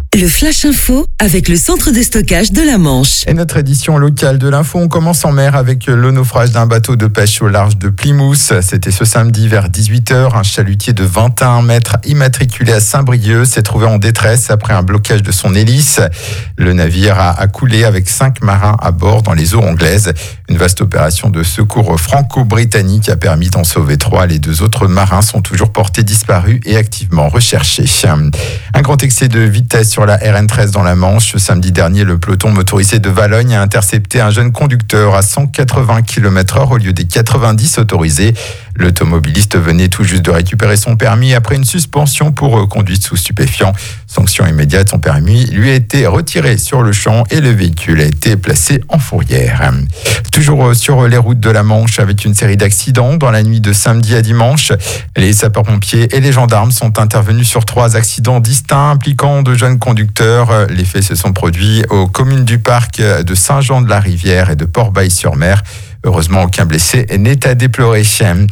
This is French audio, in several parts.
Le Flash Info avec le centre de stockage de la Manche. Et notre édition locale de l'info, on commence en mer avec le naufrage d'un bateau de pêche au large de Plymouth. C'était ce samedi vers 18h. Un chalutier de 21 mètres immatriculé à Saint-Brieuc s'est trouvé en détresse après un blocage de son hélice. Le navire a coulé avec 5 marins à bord dans les eaux anglaises. Une vaste opération de secours franco-britannique a permis d'en sauver 3. Les 2 autres marins sont toujours portés disparus et activement recherchés. Un grand excès de vitesse sur la RN13 dans la Manche. Samedi dernier, le peloton motorisé de Valogne a intercepté un jeune conducteur à 180 km/h au lieu des 90 autorisés. L'automobiliste venait tout juste de récupérer son permis après une suspension pour conduite sous stupéfiant. Sanction immédiate, son permis lui a été retiré sur le champ et le véhicule a été placé en fourrière. Toujours sur les routes de la Manche avec une série d'accidents dans la nuit de samedi à dimanche. Les sapeurs-pompiers et les gendarmes sont intervenus sur 3 accidents distincts impliquant de jeunes conducteurs. Les faits se sont produits aux communes du parc de Saint-Jean-de-la-Rivière et de Port-Bail-sur-Mer. Heureusement, aucun blessé n'est à déplorer.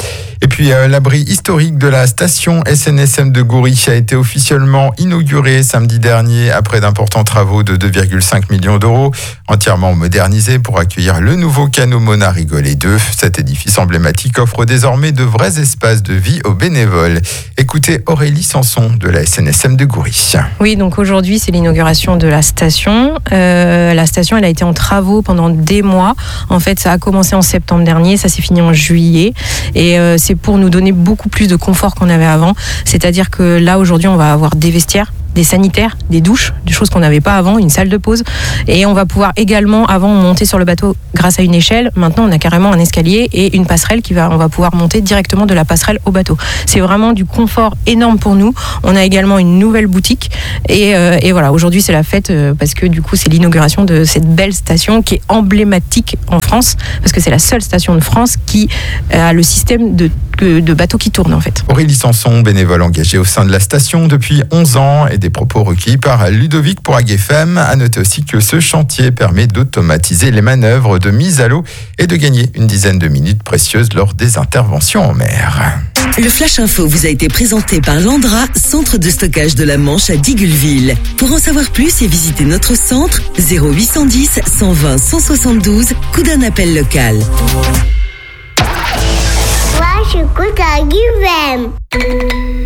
Et puis, l'abri historique de la station SNSM de Goury a été officiellement inauguré samedi dernier après d'importants travaux de 2,5 millions d'euros, entièrement modernisé pour accueillir le nouveau canot Mona Rigollet 2. Cet édifice emblématique offre désormais de vrais espaces de vie aux bénévoles. Écoutez Aurélie Sanson de la SNSM de Goury. Oui, donc aujourd'hui, c'est l'inauguration de la station. La station, elle a été en travaux pendant des mois. En fait, ça a commencé en septembre dernier, ça s'est fini en juillet. Et c'est pour nous donner beaucoup plus de confort qu'on avait avant. C'est-à-dire que là, aujourd'hui, on va avoir des vestiaires, des sanitaires, des douches, des choses qu'on n'avait pas avant, une salle de pause. Et on va pouvoir également, avant, monter sur le bateau grâce à une échelle. Maintenant, on a carrément un escalier et une passerelle on va pouvoir monter directement de la passerelle au bateau. C'est vraiment du confort énorme pour nous. On a également une nouvelle boutique. Et voilà, aujourd'hui, c'est la fête parce que du coup, c'est l'inauguration de cette belle station qui est emblématique en France parce que c'est la seule station de France qui a le système de bateaux qui tournent en fait. Aurélie Sanson, bénévole engagée au sein de la station depuis 11 ans et des propos recueillis par Ludovic pour AgFM. À noter aussi que ce chantier permet d'automatiser les manœuvres de mise à l'eau et de gagner une dizaine de minutes précieuses lors des interventions en mer. Le Flash Info vous a été présenté par Landra, centre de stockage de la Manche à Digulville. Pour en savoir plus et visiter notre centre, 0810 120 172, coup d'un appel local. Flash écoute AgFM.